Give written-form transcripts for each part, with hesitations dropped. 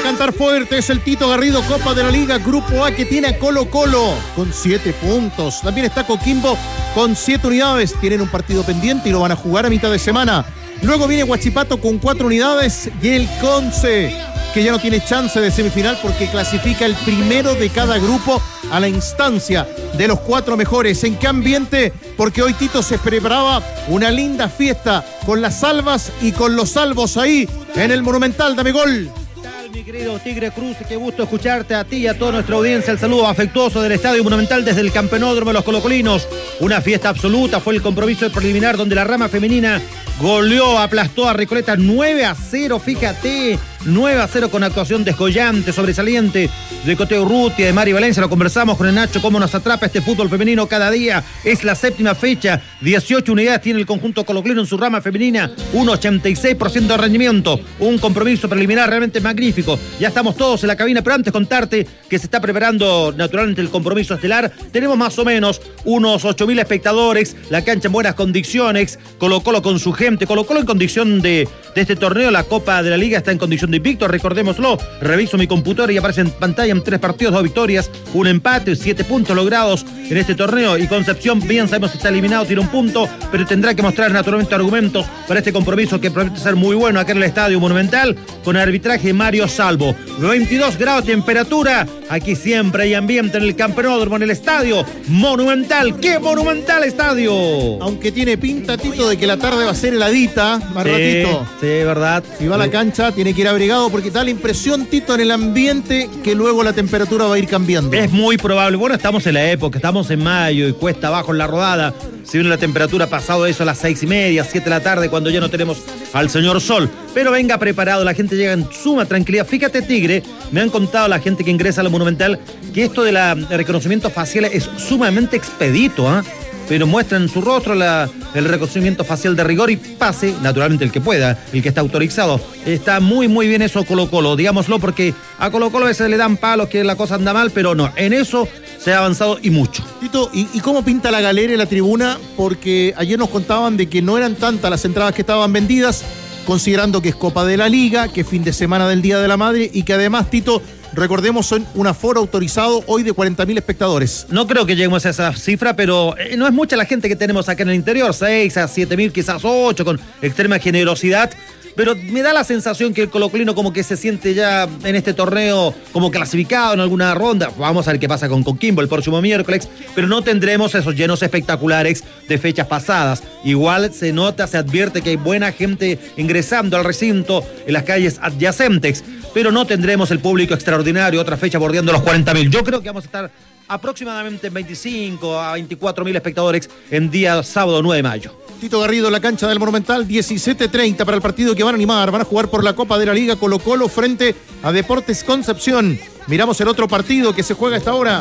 cantar fuerte es el Tito Garrido, Copa de la Liga, Grupo A, que tiene a Colo-Colo con 7 puntos. También está Coquimbo con 7 unidades. Tienen un partido pendiente y lo van a jugar a mitad de semana. Luego viene Huachipato con 4 unidades y el Conce, que ya no tiene chance de semifinal porque clasifica el primero de cada grupo a la instancia de los 4 mejores. ¿En qué ambiente? Porque hoy Tito se preparaba una linda fiesta con las salvas y con los salvos ahí en el Monumental. Dame gol. Mi querido Tigre Cruz, qué gusto escucharte a ti y a toda nuestra audiencia. El saludo afectuoso del Estadio Monumental desde el Campeonódromo de los Colocolinos. Una fiesta absoluta, fue el compromiso preliminar donde la rama femenina goleó, aplastó a Recoleta 9-0, fíjate, 9-0 con actuación descollante, sobresaliente de Coteo Urrutia, de Mari Valencia. Lo conversamos con el Nacho, cómo nos atrapa este fútbol femenino cada día. Es la 7ª fecha, 18 unidades tiene el conjunto colocolino en su rama femenina, un 86% de rendimiento, un compromiso preliminar realmente magnífico. Ya estamos todos en la cabina, pero antes contarte que se está preparando naturalmente el compromiso estelar. Tenemos más o menos unos 8.000 espectadores, la cancha en buenas condiciones, Colo-Colo con su gente, Colo-Colo en condición de este torneo, la Copa de la Liga está en condición de invicto, recordémoslo. Reviso mi computadora y aparece en pantalla en 3 partidos, 2 victorias, 1 empate, 7 puntos logrados en este torneo. Y Concepción, bien sabemos que está eliminado, tiene 1 punto, pero tendrá que mostrar naturalmente argumentos para este compromiso que promete ser muy bueno acá en el Estadio Monumental, con el arbitraje Mario Salvo. 22 grados de temperatura, aquí siempre hay ambiente en el Campeonódromo, en el Estadio Monumental. ¡Qué monumental estadio! Aunque tiene pinta, Tito, de que la tarde va a ser heladita, Marbatito. Sí, verdad. Si va a la cancha, tiene que ir abrigado porque da la impresión, Tito, en el ambiente que luego la temperatura va a ir cambiando. Es muy probable. Bueno, estamos en la época, estamos en mayo y cuesta abajo en la rodada. Si viene la temperatura pasado eso a las 6:30, 7 de la tarde, cuando ya no tenemos al señor Sol. Pero venga preparado, la gente llega en suma tranquilidad. Fíjate, Tigre, me han contado la gente que ingresa a lo Monumental que esto de reconocimiento facial es sumamente expedito, ¿ah? Pero muestran en su rostro el reconocimiento facial de rigor y pase, naturalmente el que pueda, el que está autorizado. Está muy, muy bien eso Colo-Colo, digámoslo, porque a Colo-Colo a veces le dan palos que la cosa anda mal, pero no, en eso se ha avanzado y mucho. Tito, ¿y cómo pinta la galera y la tribuna? Porque ayer nos contaban de que no eran tantas las entradas que estaban vendidas, considerando que es Copa de la Liga, que es fin de semana del Día de la Madre y que además, Tito, recordemos, son un aforo autorizado hoy de 40.000 espectadores. No creo que lleguemos a esa cifra, pero no es mucha la gente que tenemos acá en el interior, 6 a 7.000, quizás 8, con extrema generosidad. Pero me da la sensación que el colocolino como que se siente ya en este torneo como clasificado en alguna ronda. Vamos a ver qué pasa con Coquimbo el próximo miércoles, pero no tendremos esos llenos espectaculares de fechas pasadas. Igual se nota, se advierte que hay buena gente ingresando al recinto en las calles adyacentes, pero no tendremos el público extraordinario, otra fecha bordeando los 40.000. Yo creo que vamos a estar aproximadamente 25 a 24.000 espectadores en día sábado 9 de mayo. Tito Garrido en la cancha del Monumental, 17:30 para el partido que van a animar. Van a jugar por la Copa de la Liga Colo-Colo frente a Deportes Concepción. Miramos el otro partido que se juega a esta hora.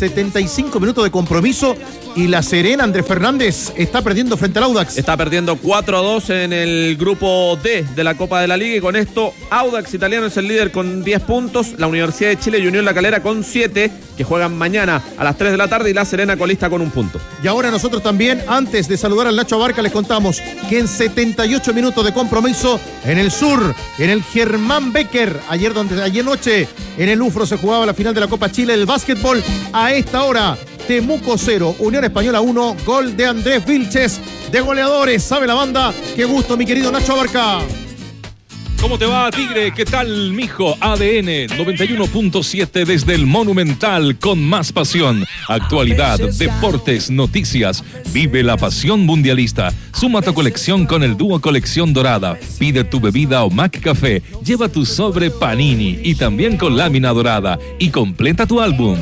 75 minutos de compromiso y La Serena, Andrés Fernández, está perdiendo frente al Audax. Está perdiendo 4-2 en el grupo D de la Copa de la Liga y con esto Audax italiano es el líder con 10 puntos, la Universidad de Chile y Unión La Calera con 7, que juegan mañana a las 3 de la tarde y La Serena colista con 1 punto. Y ahora nosotros también, antes de saludar al Nacho Abarca, les contamos que en 78 minutos de compromiso en el sur, en el Germán Becker, ayer noche en el Ufro se jugaba la final de la Copa Chile del básquetbol. A esta hora, Temuco 0, Unión Española 1, gol de Andrés Vilches, de goleadores, sabe la banda. Qué gusto, mi querido Nacho Abarca. ¿Cómo te va, Tigre? ¿Qué tal, mijo? ADN 91.7 desde el Monumental con más pasión. Actualidad, deportes, noticias. Vive la pasión mundialista. Suma tu colección con el dúo Colección Dorada. Pide tu bebida o Mac Café. Lleva tu sobre Panini y también con lámina dorada. Y completa tu álbum.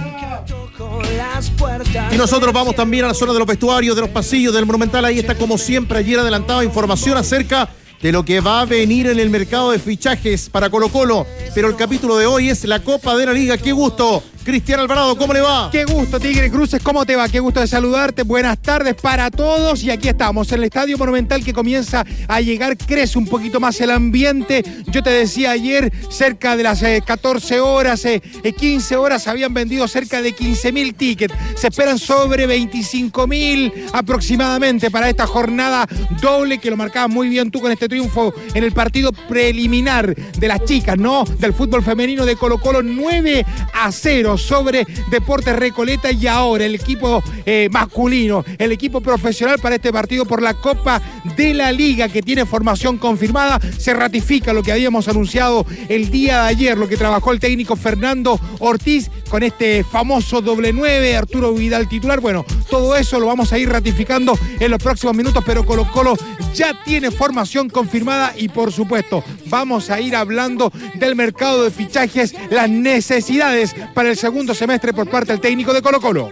Y nosotros vamos también a la zona de los vestuarios, de los pasillos del Monumental. Ahí está, como siempre, ayer adelantaba información acerca de lo que va a venir en el mercado de fichajes para Colo-Colo. Pero el capítulo de hoy es la Copa de la Liga. ¡Qué gusto! Cristian Alvarado, ¿cómo le va? Qué gusto, Tigre Cruces, ¿cómo te va? Qué gusto de saludarte. Buenas tardes para todos. Y aquí estamos, en el Estadio Monumental que comienza a llegar. Crece un poquito más el ambiente. Yo te decía ayer, cerca de las 14 horas, 15 horas, habían vendido cerca de 15.000 tickets. Se esperan sobre 25.000 aproximadamente para esta jornada doble, que lo marcabas muy bien tú con este triunfo en el partido preliminar de las chicas, ¿no? Del fútbol femenino de Colo-Colo, 9-0 sobre Deportes Recoleta. Y ahora el equipo masculino, el equipo profesional para este partido por la Copa de la Liga, que tiene formación confirmada. Se ratifica lo que habíamos anunciado el día de ayer, lo que trabajó el técnico Fernando Ortiz con este famoso doble 9, Arturo Vidal titular. Bueno, todo eso lo vamos a ir ratificando en los próximos minutos, pero Colo-Colo ya tiene formación confirmada y, por supuesto, vamos a ir hablando del mercado de fichajes, las necesidades para el segundo semestre por parte del técnico de Colo-Colo.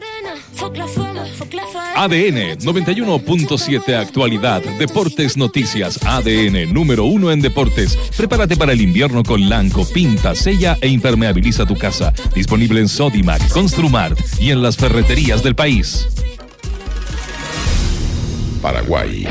ADN 91.7 Actualidad, Deportes, Noticias. ADN número 1 en deportes. Prepárate para el invierno con Lanco. Pinta, sella e impermeabiliza tu casa. Disponible en Sodimac, Construmart y en las ferreterías del país. Paraguay.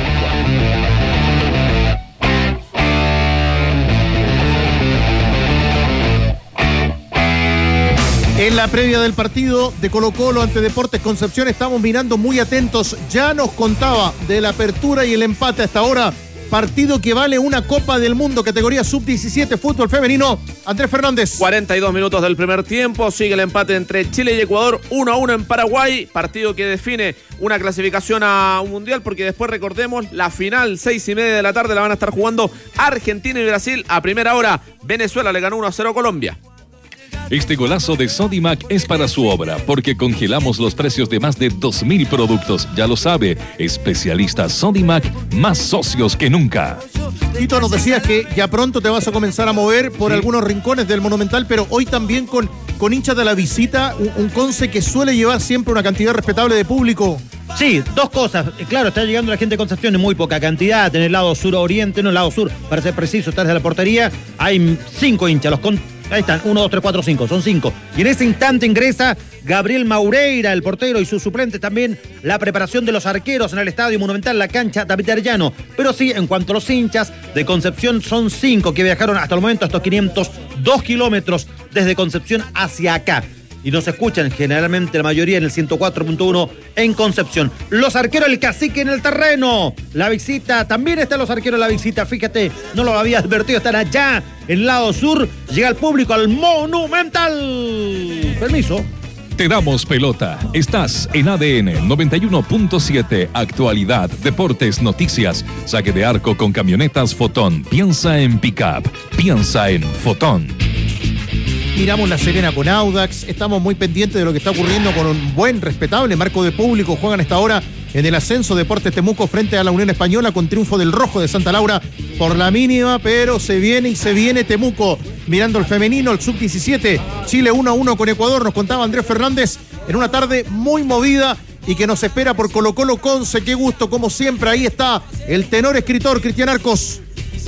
En la previa del partido de Colo-Colo ante Deportes Concepción estamos mirando muy atentos. Ya nos contaba de la apertura y el empate hasta ahora. Partido que vale una Copa del Mundo, categoría sub-17, fútbol femenino. Andrés Fernández. 42 minutos del primer tiempo. Sigue el empate entre Chile y Ecuador, 1-1 en Paraguay. Partido que define una clasificación a un mundial, porque después, recordemos, la final, 6:30 de la tarde, la van a estar jugando Argentina y Brasil. A primera hora, Venezuela le ganó 1-0 a Colombia. Este golazo de Sodimac es para su obra, porque congelamos los precios de más de 2.000 productos. Ya lo sabe, especialista Sodimac, más socios que nunca. Tito, nos decías que ya pronto te vas a comenzar a mover por algunos rincones del Monumental, pero hoy también con hinchas de la visita, un Conce que suele llevar siempre una cantidad respetable de público. Sí, dos cosas. Claro, está llegando la gente de Concepción en muy poca cantidad. En el lado sur-oriente, no, el lado sur, para ser preciso, está desde la portería. Hay 5 hinchas, ahí están, 1, 2, 3, 4, 5, son 5. Y en ese instante ingresa Gabriel Maureira, el portero, y su suplente. También la preparación de los arqueros en el Estadio Monumental, la cancha David Arellano. Pero sí, en cuanto a los hinchas de Concepción, son 5 que viajaron hasta el momento estos 502 kilómetros desde Concepción hacia acá. Y nos escuchan generalmente la mayoría en el 104.1 en Concepción. Los arqueros, el cacique en el terreno. La visita, también están los arqueros en la visita. Fíjate, no lo había advertido, están allá en el lado sur. Llega el público al Monumental. Permiso. Te damos pelota. Estás en ADN 91.7. Actualidad, Deportes, Noticias. Saque de arco con camionetas Fotón. Piensa en pick-up. Piensa en Fotón. Miramos La Serena con Audax, estamos muy pendientes de lo que está ocurriendo con un buen, respetable marco de público. Juegan esta hora en el ascenso Deportes Temuco frente a la Unión Española con triunfo del Rojo de Santa Laura por la mínima, pero se viene Temuco. Mirando el femenino, el sub-17, Chile 1-1 con Ecuador, nos contaba Andrés Fernández, en una tarde muy movida y que nos espera por Colo-Colo Conce. Qué gusto, como siempre, ahí está el tenor escritor Cristian Arcos.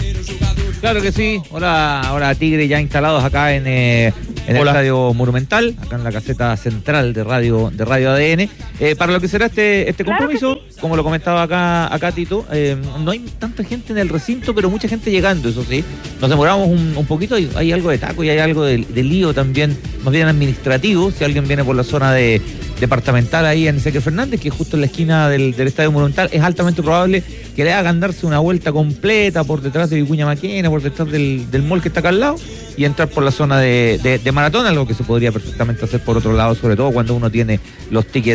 Claro que sí. Hola Tigre, ya instalados acá en el Estadio Monumental, acá en la caseta central de Radio ADN. Para lo que será este compromiso, como lo comentaba acá Tito, no hay tanta gente en el recinto, pero mucha gente llegando, eso sí. Nos demoramos un poquito y hay algo de taco y hay algo de lío también, más bien administrativo. Si alguien viene por la zona departamental ahí en Ezequiel Fernández, que es justo en la esquina del Estadio Monumental, es altamente probable que le hagan darse una vuelta completa por detrás de Vicuña Maquena, por detrás del mall que está acá al lado, y entrar por la zona de Maratón, algo que se podría perfectamente hacer por otro lado, sobre todo cuando uno tiene los tickets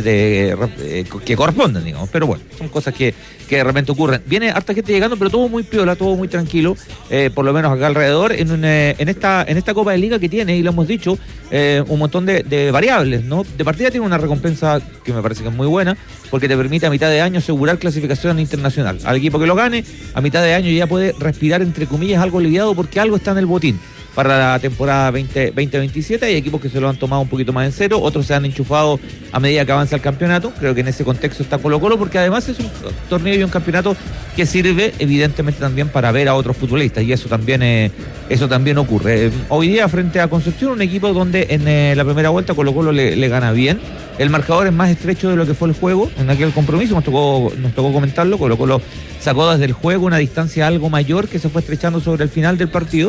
que corresponden, digamos. Pero bueno, son cosas que de repente ocurren. Viene harta gente llegando, pero todo muy piola, todo muy tranquilo, por lo menos acá alrededor, en esta Copa de Liga que tiene, y lo hemos dicho, un montón de variables, ¿no? De partida tiene una recompensa que me parece que es muy buena, porque te permite a mitad de año asegurar clasificación internacional. Al equipo que lo gane, a mitad de año ya puede respirar, entre comillas, algo aliviado, porque algo está en el botín. para la temporada 2027. Hay equipos que se lo han tomado un poquito más en serio, otros se han enchufado a medida que avanza el campeonato. Creo que en ese contexto está Colo-Colo, porque además es un torneo y un campeonato que sirve evidentemente también para ver a otros futbolistas, y eso también ocurre. Hoy día frente a Concepción, un equipo donde en la primera vuelta Colo-Colo le gana bien. El marcador es más estrecho de lo que fue el juego en aquel compromiso, nos tocó comentarlo. Colo-Colo sacó desde el juego una distancia algo mayor que se fue estrechando sobre el final del partido,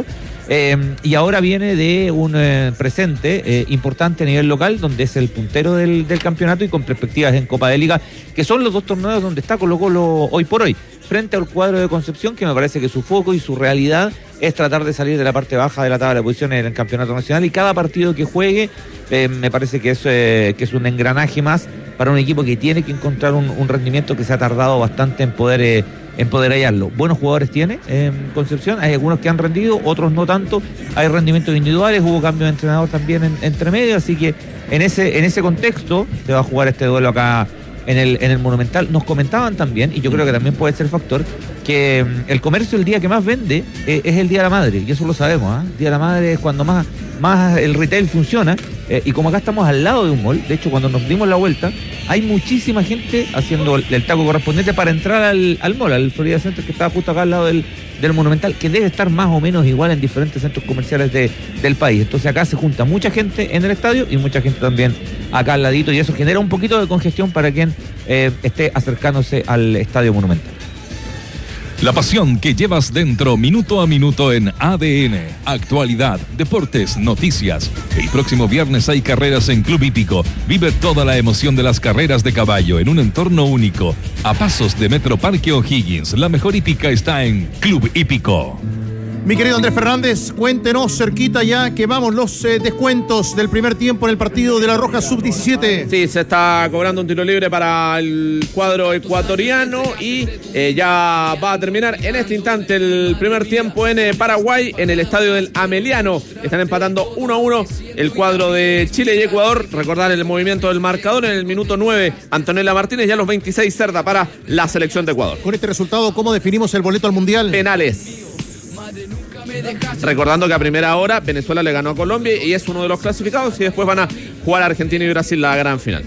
y ahora viene de un presente importante a nivel local, donde es el puntero del campeonato y con perspectivas en Copa de Liga, que son los dos torneos donde está Colo-Colo hoy por hoy, frente al cuadro de Concepción, que me parece que su foco y su realidad es tratar de salir de la parte baja de la tabla de posiciones en el campeonato nacional, y cada partido que juegue me parece que es un engranaje más para un equipo que tiene que encontrar un rendimiento que se ha tardado bastante en poder hallarlo. Buenos jugadores tiene Concepción, hay algunos que han rendido, otros no tanto, hay rendimientos individuales, hubo cambio de entrenador también entre medio, así que en ese contexto se va a jugar este duelo acá en el Monumental. Nos comentaban también, y yo creo que también puede ser factor, que el comercio el día que más vende es el Día de la Madre, y eso lo sabemos, ¿eh? El Día de la Madre es cuando más el retail funciona, y como acá estamos al lado de un mall, de hecho cuando nos dimos la vuelta hay muchísima gente haciendo el taco correspondiente para entrar al mall, al Florida Center, que está justo acá al lado del Monumental, que debe estar más o menos igual en diferentes centros comerciales del país. Entonces acá se junta mucha gente en el estadio y mucha gente también acá al ladito, y eso genera un poquito de congestión para quien esté acercándose al Estadio Monumental. La pasión que llevas dentro minuto a minuto en ADN. Actualidad, deportes, noticias. El próximo viernes hay carreras en Club Hípico. Vive toda la emoción de las carreras de caballo en un entorno único. A pasos de Metro Parque O'Higgins, la mejor hípica está en Club Hípico. Mi querido Andrés Fernández, cuéntenos cerquita ya que vamos los descuentos del primer tiempo en el partido de la Roja Sub-17. Sí, se está cobrando un tiro libre para el cuadro ecuatoriano y ya va a terminar en este instante el primer tiempo en Paraguay, en el estadio del Ameliano. Están empatando 1-1 el cuadro de Chile y Ecuador. Recordar el movimiento del marcador en el minuto 9, Antonella Martínez, ya a los 26 Cerda para la selección de Ecuador. Con este resultado, ¿cómo definimos el boleto al Mundial? Penales. Recordando que a primera hora Venezuela le ganó a Colombia y es uno de los clasificados, y después van a jugar Argentina y Brasil la gran final.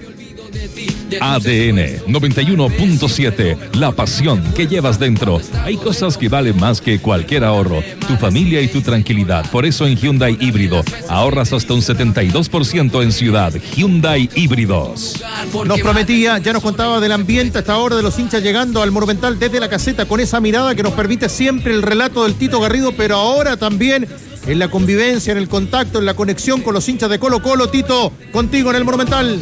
ADN 91.7, la pasión que llevas dentro. Hay cosas que valen más que cualquier ahorro, tu familia y tu tranquilidad. Por eso en Hyundai Híbrido ahorras hasta un 72% en ciudad. Hyundai Híbridos. Nos prometía, ya nos contaba del ambiente a esta hora de los hinchas llegando al Monumental desde la caseta, con esa mirada que nos permite siempre el relato del Tito Garrido, pero ahora también en la convivencia, en el contacto, en la conexión con los hinchas de Colo-Colo. Tito, contigo en el Monumental.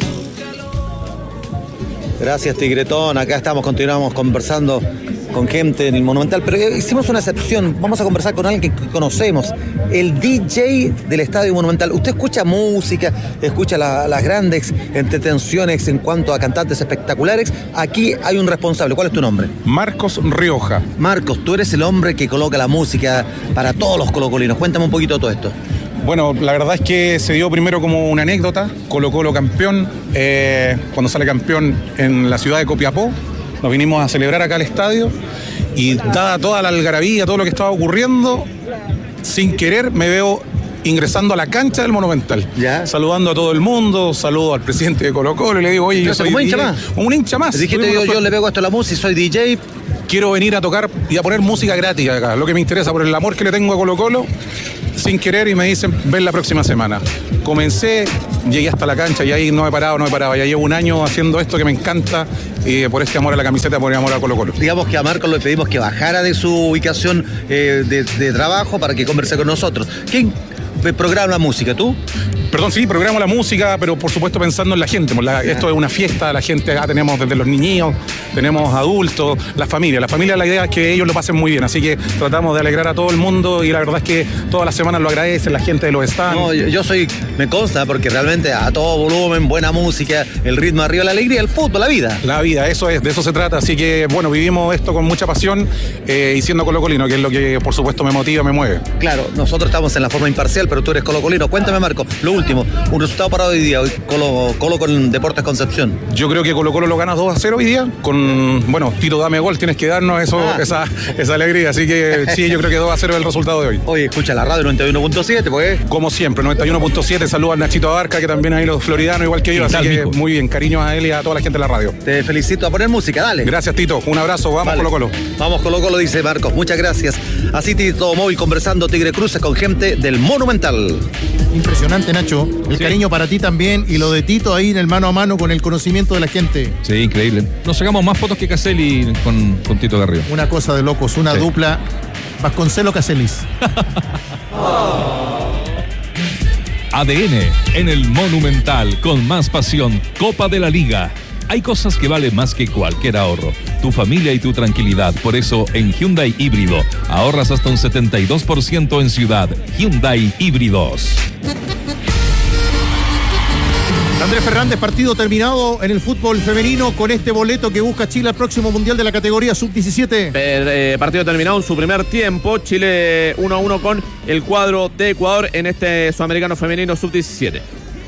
Gracias, Tigretón. Acá continuamos conversando con gente en el Monumental, pero hicimos una excepción. Vamos a conversar con alguien que conocemos, el DJ del Estadio Monumental. Usted escucha música, escucha las grandes entretenciones en cuanto a cantantes espectaculares. Aquí hay un responsable. ¿Cuál es tu nombre? Marcos Rioja. Marcos, tú eres el hombre que coloca la música para todos los colocolinos. Cuéntame un poquito de todo esto. Bueno, la verdad es que se dio primero como una anécdota. Colo-Colo campeón, cuando sale campeón en la ciudad de Copiapó, nos vinimos a celebrar acá al estadio, y dada toda la algarabía, todo lo que estaba ocurriendo, sin querer me veo ingresando a la cancha del Monumental, ¿ya? Saludando a todo el mundo, saludo al presidente de Colo-Colo y le digo, oye, yo soy un hincha DJ, más. Un hincha más. Dijiste, yo le pego esto a la música, soy DJ. Quiero venir a tocar y a poner música gratis acá, lo que me interesa, por el amor que le tengo a Colo-Colo, sin querer, y me dicen, ven la próxima semana. Comencé, llegué hasta la cancha y ahí no he parado. Ya llevo un año haciendo esto que me encanta, y por este amor a la camiseta, por el amor a Colo-Colo. Digamos que a Marcos le pedimos que bajara de su ubicación de trabajo para que converse con nosotros. ¿Quién programa la música? ¿Tú? Perdón, sí, programo la música, pero por supuesto pensando en la gente. Esto es una fiesta, la gente acá tenemos desde los niños, tenemos adultos, la familia, la idea es que ellos lo pasen muy bien, así que tratamos de alegrar a todo el mundo, y la verdad es que todas las semanas lo agradecen, la gente de los stands. No, me consta, porque realmente a todo volumen, buena música, el ritmo arriba, la alegría, el fútbol, la vida. La vida, de eso se trata, así que bueno, vivimos esto con mucha pasión, y siendo colocolino, que es lo que por supuesto me motiva, me mueve. Claro, nosotros estamos en la forma imparcial, Nacional, pero tú eres colocolino. Cuéntame, Marco, lo último, un resultado para hoy día, hoy Colo con Deportes Concepción. Yo creo que Colo-Colo lo gana 2-0 hoy día, con, bueno, Tito, dame gol, tienes que darnos esa alegría, así que sí, yo creo que 2-0 es el resultado de hoy. Oye, escucha la radio 91.7, pues. Como siempre, 91.7, saludos a Nachito Abarca, que también hay los floridanos igual que yo, así que muy bien, cariños a él y a toda la gente de la radio. Te felicito, a poner música, dale. Gracias, Tito, un abrazo, vamos Colo-Colo. Vamos Colo-Colo, dice Marcos, muchas gracias. Así Tito Móvil conversando Tigre Cruces con gente del Monumental. Impresionante, Nacho, el cariño para ti también y lo de Tito ahí en el mano a mano con el conocimiento de la gente. Sí, increíble. Nos sacamos más fotos que Caselli con Tito Garrido. Una cosa de locos, una dupla Vasconcelo-Caselis. ADN en el Monumental con más pasión. Copa de la Liga. Hay cosas que valen más que cualquier ahorro. Tu familia y tu tranquilidad. Por eso, en Hyundai Híbrido, ahorras hasta un 72% en ciudad. Hyundai Híbridos. Andrés Fernández, partido terminado en el fútbol femenino con este boleto que busca Chile al próximo Mundial de la categoría Sub-17. Partido terminado en su primer tiempo. Chile 1-1 con el cuadro de Ecuador en este Sudamericano Femenino Sub-17.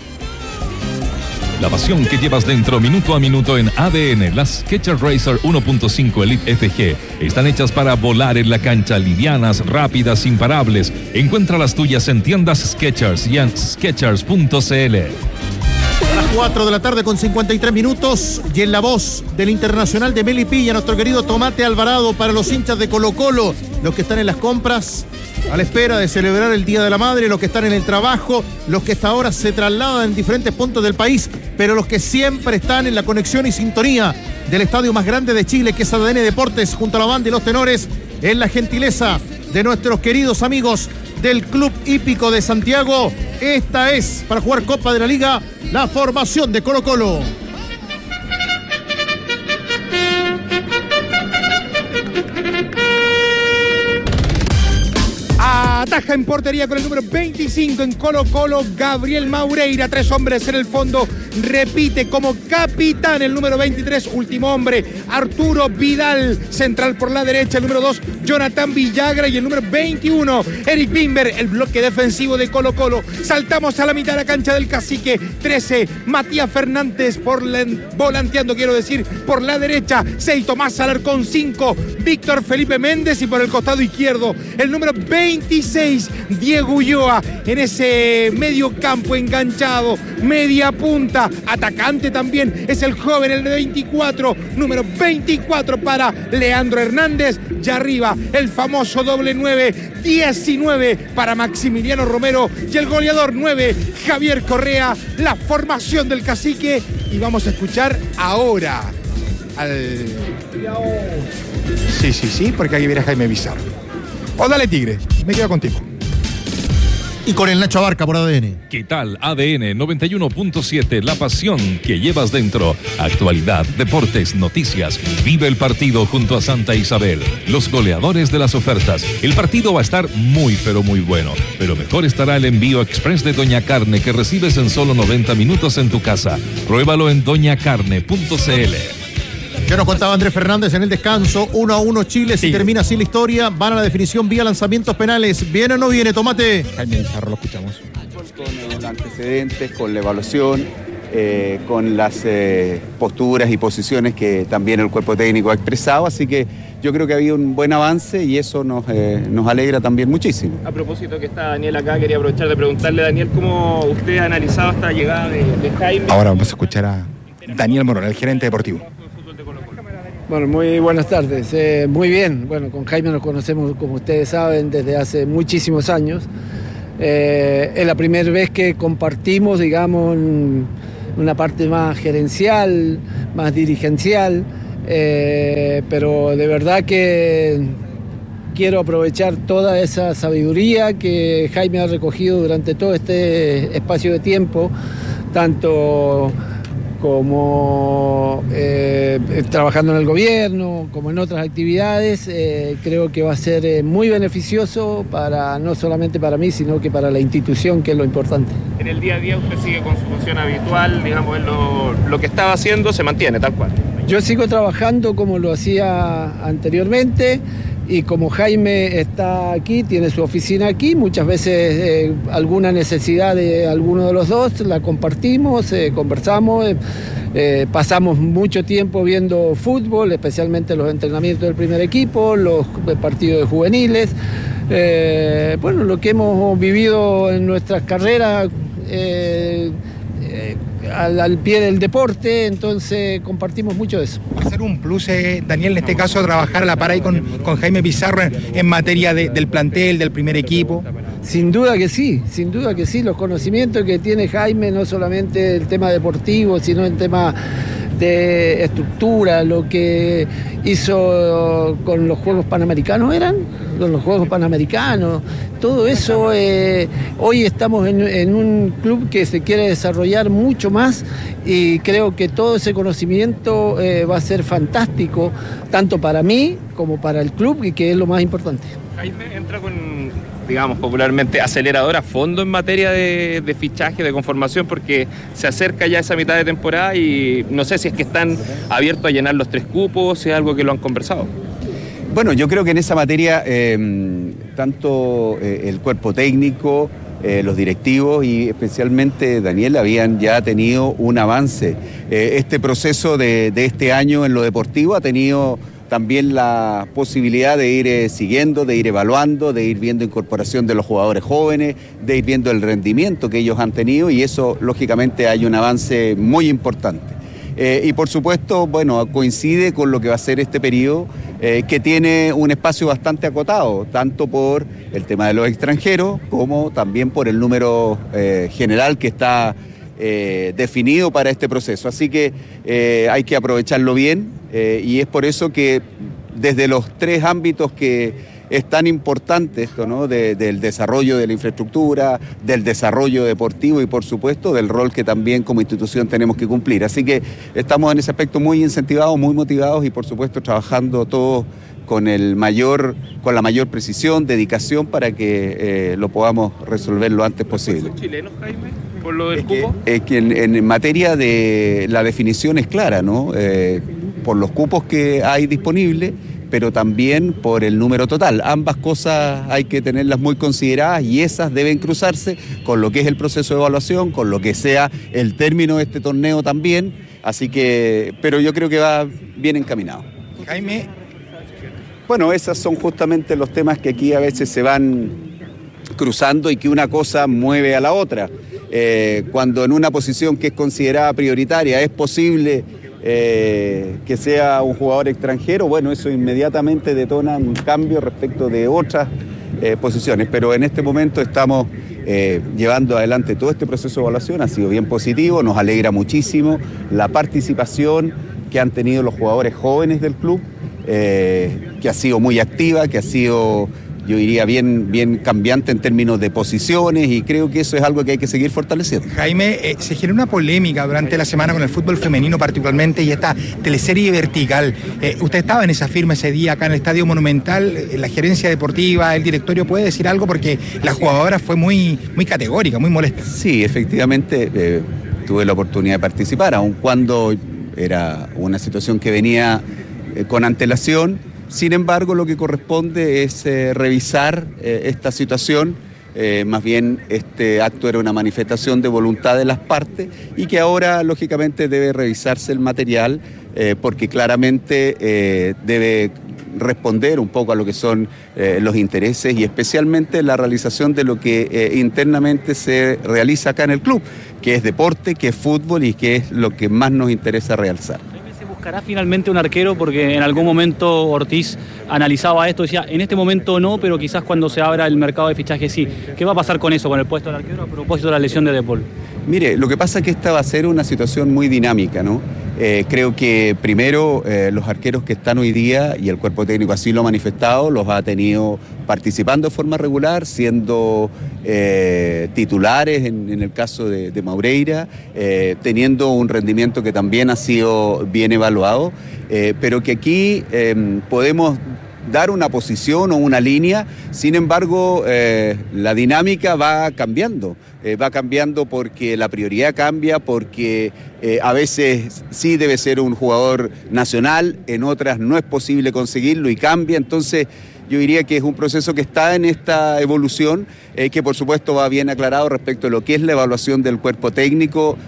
La pasión que llevas dentro minuto a minuto en ADN. Las Skechers Racer 1.5 Elite FG están hechas para volar en la cancha, livianas, rápidas, imparables. Encuentra las tuyas en tiendas Skechers y en skechers.cl. 4 de la tarde con 53 minutos y en la voz del internacional de Melipilla, nuestro querido Tomate Alvarado para los hinchas de Colo-Colo, los que están en las compras a la espera de celebrar el Día de la Madre, los que están en el trabajo, los que hasta ahora se trasladan en diferentes puntos del país, pero los que siempre están en la conexión y sintonía del estadio más grande de Chile, que es ADN Deportes, junto a la banda y los tenores, en la gentileza de nuestros queridos amigos del Club Hípico de Santiago. Esta es, para jugar Copa de la Liga, la formación de Colo-Colo. Ataja en portería con el número 25 en Colo-Colo, Gabriel Maureira. 3 hombres en el fondo. Repite como capitán el número 23, último hombre, Arturo Vidal. Central por la derecha, el número 2, Jonathan Villagra. Y el número 21, Eric Bimber, el bloque defensivo de Colo-Colo. Saltamos a la mitad de la cancha del Cacique. 13, Matías Fernández volanteando, por la derecha. 6, Tomás Alarcón. 5, Víctor Felipe Méndez. Y por el costado izquierdo, el número 26, Diego Ulloa, en ese medio campo enganchado, media punta, atacante también, es el joven, el de 24, número 24 para Leandro Hernández, y arriba el famoso doble 9, 19 para Maximiliano Romero, y el goleador 9, Javier Correa. La formación del Cacique, y vamos a escuchar ahora al... Sí, porque aquí viene Jaime Bizarro. Dale, Tigre, me quedo contigo. Y con el Nacho Abarca por ADN. ¿Qué tal? ADN 91.7, la pasión que llevas dentro. Actualidad, deportes, noticias. Vive el partido junto a Santa Isabel. Los goleadores de las ofertas. El partido va a estar muy, pero muy bueno. Pero mejor estará el envío express de Doña Carne, que recibes en solo 90 minutos en tu casa. Pruébalo en doñacarne.cl. Ya nos contaba Andrés Fernández en el descanso. 1-1 Chile. Si termina así la historia, van a la definición vía lanzamientos penales. ¿Viene o no viene, Tomate? Jaime Bizarro, lo escuchamos. Con los antecedentes, con la evaluación, con las posturas y posiciones que también el cuerpo técnico ha expresado. Así que yo creo que ha habido un buen avance y eso nos alegra también muchísimo. A propósito que está Daniel acá, quería aprovechar de preguntarle, Daniel, cómo usted ha analizado esta llegada de Jaime. Ahora vamos a escuchar a Daniel Morón, el gerente deportivo. Bueno, muy buenas tardes. Muy bien. Bueno, con Jaime nos conocemos, como ustedes saben, desde hace muchísimos años. Es la primera vez que compartimos, digamos, una parte más gerencial, más dirigencial, pero de verdad que quiero aprovechar toda esa sabiduría que Jaime ha recogido durante todo este espacio de tiempo, tanto como trabajando en el gobierno, como en otras actividades. Creo que va a ser muy beneficioso no solamente para mí, sino que para la institución, que es lo importante. En el día a día usted sigue con su función habitual, digamos, lo que estaba haciendo se mantiene tal cual. Yo sigo trabajando como lo hacía anteriormente y como Jaime está aquí, tiene su oficina aquí, muchas veces alguna necesidad de alguno de los dos la compartimos, conversamos, pasamos mucho tiempo viendo fútbol, especialmente los entrenamientos del primer equipo, los partidos de juveniles, bueno, lo que hemos vivido en nuestras carreras al pie del deporte, entonces compartimos mucho de eso. Va a ser un plus, Daniel, en este caso, trabajar a la par ahí con Jaime Pizarro en materia del plantel, del primer equipo. Sin duda que sí, los conocimientos que tiene Jaime, no solamente el tema deportivo, sino el tema de estructura, lo que hizo con los Juegos Panamericanos, todo eso. Hoy estamos en un club que se quiere desarrollar mucho más y creo que todo ese conocimiento va a ser fantástico, tanto para mí como para el club, y que es lo más importante. Jaime entra con, digamos, popularmente acelerador a fondo en materia de fichaje, de conformación, porque se acerca ya esa mitad de temporada y no sé si es que están abiertos a llenar los 3 cupos, si es algo que lo han conversado. Bueno, yo creo que en esa materia tanto el cuerpo técnico, los directivos y especialmente Daniel habían ya tenido un avance. Este proceso de este año en lo deportivo ha tenido también la posibilidad de ir siguiendo, de ir evaluando, de ir viendo incorporación de los jugadores jóvenes, de ir viendo el rendimiento que ellos han tenido, y eso lógicamente hay un avance muy importante. Y por supuesto, bueno, coincide con lo que va a ser este periodo, que tiene un espacio bastante acotado, tanto por el tema de los extranjeros como también por el número general que está definido para este proceso. Así que hay que aprovecharlo bien, y es por eso que desde los 3 ámbitos que es tan importante esto, ¿no? Del desarrollo de la infraestructura, del desarrollo deportivo y por supuesto del rol que también como institución tenemos que cumplir. Así que estamos en ese aspecto muy incentivados, muy motivados y por supuesto trabajando todos con la mayor precisión, dedicación para que lo podamos resolver lo antes posible. ¿Son chilenos, Jaime, por lo del cupo? Es que en materia de la definición es clara, ¿no? Por los cupos que hay disponibles, pero también por el número total. Ambas cosas hay que tenerlas muy consideradas y esas deben cruzarse con lo que es el proceso de evaluación, con lo que sea el término de este torneo también. Así que, pero yo creo que va bien encaminado. Jaime. Bueno, esos son justamente los temas que aquí a veces se van cruzando y que una cosa mueve a la otra. Cuando en una posición que es considerada prioritaria es posible que sea un jugador extranjero, bueno, eso inmediatamente detona un cambio respecto de otras posiciones, pero en este momento estamos llevando adelante todo este proceso de evaluación, ha sido bien positivo, nos alegra muchísimo la participación que han tenido los jugadores jóvenes del club, que ha sido muy activa, que ha sido, yo diría, bien cambiante en términos de posiciones, y creo que eso es algo que hay que seguir fortaleciendo. Jaime, se generó una polémica durante la semana con el fútbol femenino particularmente y esta teleserie vertical. Usted estaba en esa firma ese día acá en el Estadio Monumental, la gerencia deportiva, el directorio, ¿puede decir algo? Porque la jugadora fue muy categórica, muy molesta. Sí, efectivamente, tuve la oportunidad de participar, aun cuando era una situación que venía con antelación. Sin embargo, lo que corresponde es revisar esta situación. Más bien, este acto era una manifestación de voluntad de las partes y que ahora, lógicamente, debe revisarse el material porque claramente debe responder un poco a lo que son los intereses y especialmente la realización de lo que internamente se realiza acá en el club, que es deporte, que es fútbol y que es lo que más nos interesa realzar. ¿Buscará finalmente un arquero? Porque en algún momento Ortiz analizaba esto, decía, en este momento no, pero quizás cuando se abra el mercado de fichaje sí. ¿Qué va a pasar con eso, con el puesto del arquero a propósito de la lesión de De Paul? Mire, lo que pasa es que esta va a ser una situación muy dinámica, ¿no? Creo que primero los arqueros que están hoy día, y el cuerpo técnico así lo ha manifestado, los ha tenido participando de forma regular, siendo titulares en el caso de Maureira, teniendo un rendimiento que también ha sido bien evaluado, pero que aquí podemos dar una posición o una línea, sin embargo la dinámica va cambiando porque la prioridad cambia, porque a veces sí debe ser un jugador nacional, en otras no es posible conseguirlo y cambia, entonces yo diría que es un proceso que está en esta evolución, que por supuesto va bien aclarado respecto a lo que es la evaluación del cuerpo técnico,